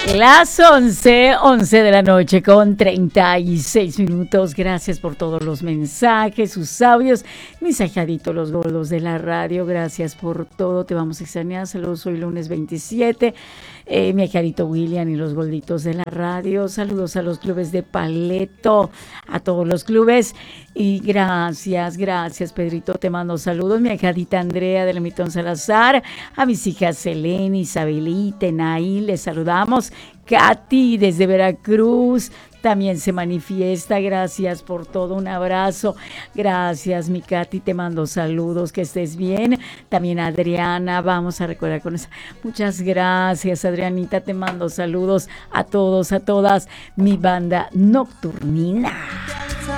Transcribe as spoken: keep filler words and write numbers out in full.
Las once, once de la noche con treinta y seis minutos. Gracias por todos los mensajes, sus audios, mis ajaditos, los gordos de la radio. Gracias por todo, te vamos a extrañar. Saludos, hoy lunes veintisiete. Eh, mi ajarito William y los gorditos de la radio. Saludos a los clubes de Paleto, a todos los clubes. Y gracias, gracias, Pedrito. Te mando saludos. Mi ajadita Andrea de Lemitón Salazar. A mis hijas Selena, Isabelita, Nail, les saludamos. Katy desde Veracruz también se manifiesta. Gracias por todo, un abrazo. Gracias, mi Katy, te mando saludos, que estés bien. También Adriana, vamos a recordar con esa. Muchas gracias, Adrianita, te mando saludos a todos, a todas, mi banda nocturnina.